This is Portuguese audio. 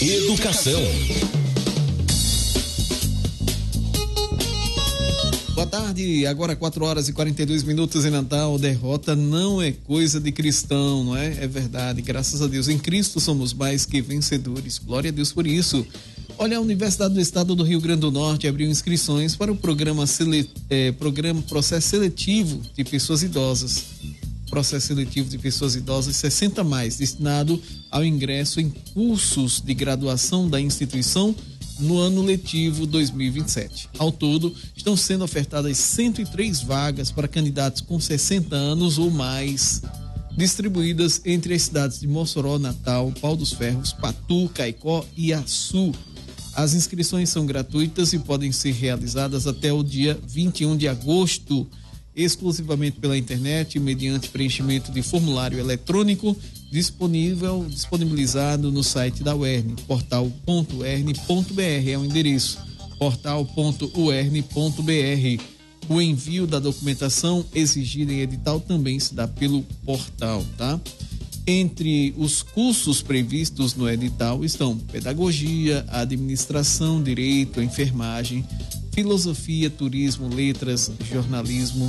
Educação. Boa tarde, agora 4h42 em Natal. Derrota não é coisa de cristão, não é? É verdade, graças a Deus. Em Cristo somos mais que vencedores. Glória a Deus por isso. Olha, a Universidade do Estado do Rio Grande do Norte abriu inscrições para o programa Processo Seletivo de Pessoas Idosas. Processo Seletivo de Pessoas Idosas 60+, destinado ao ingresso em cursos de graduação da instituição no ano letivo 2027. Ao todo, estão sendo ofertadas 103 vagas para candidatos com 60 anos ou mais, distribuídas entre as cidades de Mossoró, Natal, Pau dos Ferros, Patu, Caicó e Açu. As inscrições são gratuitas e podem ser realizadas até o dia 21 de agosto, exclusivamente pela internet, mediante preenchimento de formulário eletrônico disponibilizado no site da UERN, portal.uern.br é o endereço, portal.uern.br. O envio da documentação exigida em edital também se dá pelo portal, tá? Entre os cursos previstos no edital estão pedagogia, administração, direito, enfermagem, filosofia, turismo, letras, jornalismo,